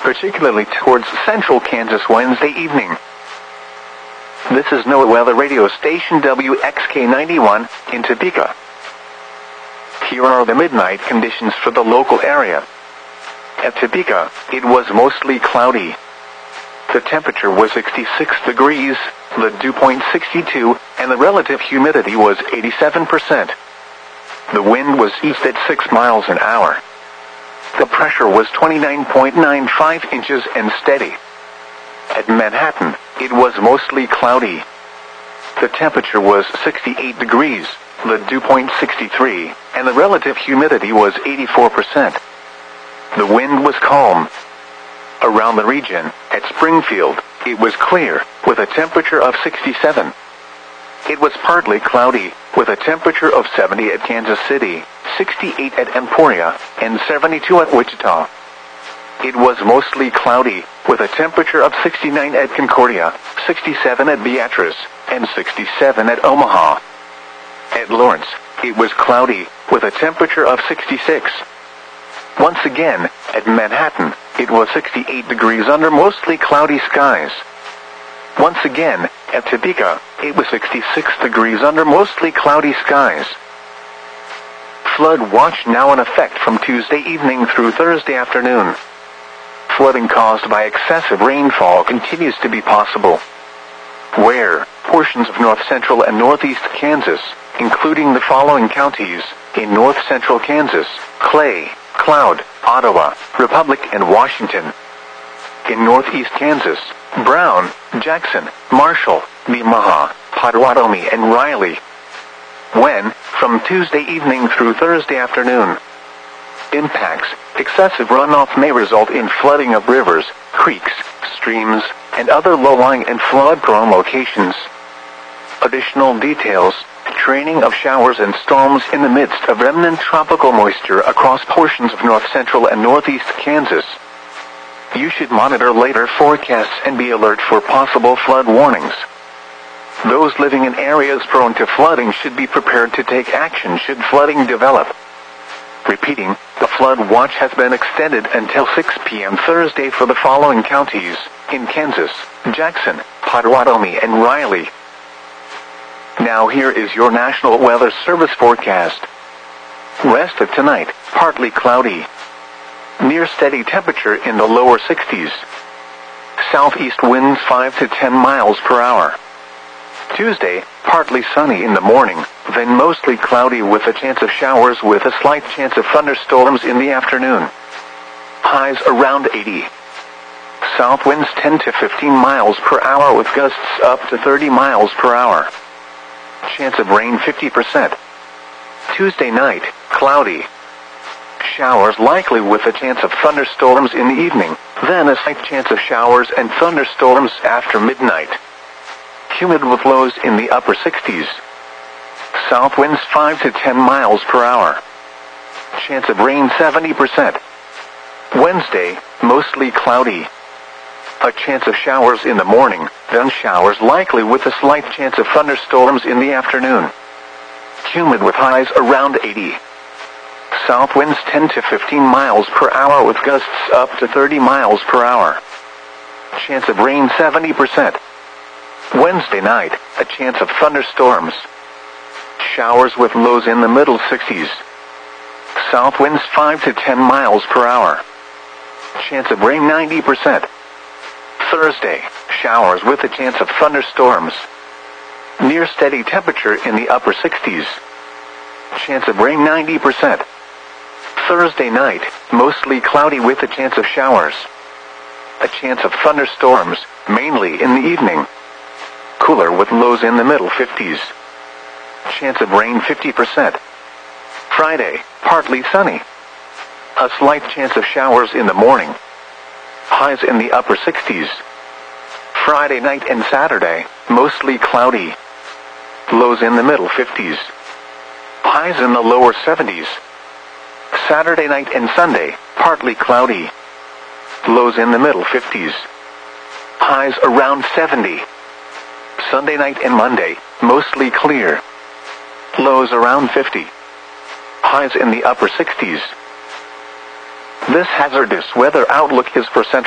particularly towards central Kansas Wednesday evening. This is NOAA Weather Radio Station WXK91 in Topeka. Here are the midnight conditions for the local area. At Topeka, it was mostly cloudy. The temperature was 66 degrees, the dew point 62, and the relative humidity was 87%. The wind was east at 6 miles an hour. The pressure was 29.95 inches and steady. At Manhattan, it was mostly cloudy. The temperature was 68 degrees, the dew point 63, and the relative humidity was 84%. The wind was calm. Around the region, at Springfield, it was clear, with a temperature of 67. It was partly cloudy, with a temperature of 70 at Kansas City, 68 at Emporia, and 72 at Wichita. It was mostly cloudy, with a temperature of 69 at Concordia, 67 at Beatrice, and 67 at Omaha. At Lawrence, it was cloudy, with a temperature of 66. Once again, at Manhattan, it was 68 degrees under mostly cloudy skies. Once again, at Topeka, it was 66 degrees under mostly cloudy skies. Flood watch now in effect from Tuesday evening through Thursday afternoon. Flooding caused by excessive rainfall continues to be possible. Where portions of north central and northeast Kansas, including the following counties, in north central Kansas: Clay, Cloud, Ottawa, Republic, and Washington. In northeast Kansas: Brown, Jackson, Marshall, Nemaha, Potawatomi, and Riley. When, from Tuesday evening through Thursday afternoon. Impacts: excessive runoff may result in flooding of rivers, creeks, streams, and other low-lying and flood-prone locations. Additional details: training of showers and storms in the midst of remnant tropical moisture across portions of north central and northeast Kansas. You should monitor later forecasts and be alert for possible flood warnings. Those living in areas prone to flooding should be prepared to take action should flooding develop. Repeating, the flood watch has been extended until 6 p.m. Thursday for the following counties, in Kansas: Jackson, Potawatomi, and Riley. Now here is your National Weather Service forecast. Rest of tonight, partly cloudy. Near steady temperature in the lower 60s. Southeast winds 5 to 10 miles per hour. Tuesday, partly sunny in the morning, then mostly cloudy with a chance of showers with a slight chance of thunderstorms in the afternoon. Highs around 80. South winds 10 to 15 miles per hour with gusts up to 30 miles per hour. Chance of rain 50%. Tuesday night, cloudy. Showers likely with a chance of thunderstorms in the evening, then a slight chance of showers and thunderstorms after midnight. Humid with lows in the upper 60s. South winds 5 to 10 miles per hour. Chance of rain 70%. Wednesday, mostly cloudy. A chance of showers in the morning, then showers likely with a slight chance of thunderstorms in the afternoon. Humid with highs around 80. South winds 10 to 15 miles per hour with gusts up to 30 miles per hour. Chance of rain 70%. Wednesday night, a chance of thunderstorms. Showers with lows in the middle 60s. South winds 5 to 10 miles per hour. Chance of rain 90%. Thursday, showers with a chance of thunderstorms. Near steady temperature in the upper 60s. Chance of rain 90%. Thursday night, mostly cloudy with a chance of showers. A chance of thunderstorms, mainly in the evening. Cooler with lows in the middle 50s. Chance of rain 50%. Friday, partly sunny. A slight chance of showers in the morning. Highs in the upper 60s. Friday night and Saturday, mostly cloudy. Lows in the middle 50s. Highs in the lower 70s. Saturday night and Sunday, partly cloudy. Lows in the middle 50s. Highs around 70. Sunday night and Monday, mostly clear. Lows around 50. Highs in the upper 60s. This hazardous weather outlook is for Central